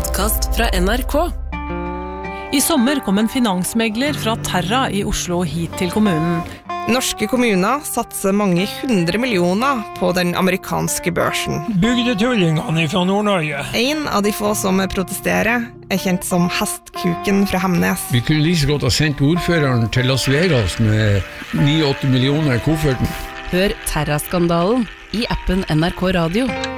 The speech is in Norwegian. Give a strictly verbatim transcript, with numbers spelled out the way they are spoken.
podcast fra N R K. I sommer kom en finansmegler fra Terra i Oslo hit til kommunen. Norske kommuner satser mange hundre millioner på den amerikanske børsen. Bygdetullingene fra Nord-Norge. En av de få som protesterer er kjent som Hestkuken fra Hemnes. Vi kunne like så godt ha sendt ordføreren til Las Vegas med ni åtte millioner i kofferten. Hør Terra-skandalen i appen N R K Radio.